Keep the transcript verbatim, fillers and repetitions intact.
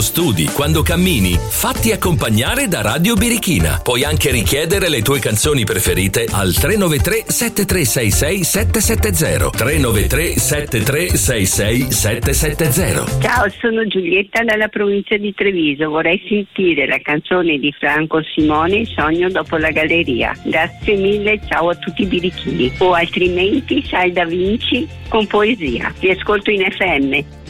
studi, quando cammini, fatti accompagnare da Radio Birichina. Puoi anche richiedere le tue canzoni preferite al tre nove tre sette tre sei sei sette sette zero tre nove tre sette tre sei sei sette sette zero. Ciao, sono Giulietta dalla provincia di Treviso. Vorrei sentire la canzone di Franco Simone, Sogno dopo la galleria. Grazie mille, ciao a tutti i birichini. O altrimenti Sai da Vinci con poesia. Vi ascolto in F M.